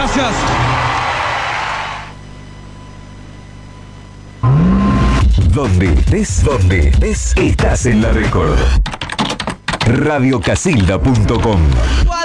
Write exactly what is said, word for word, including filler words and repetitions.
Gracias. Donde estés, donde estés, estás en la Record. radio casilda punto com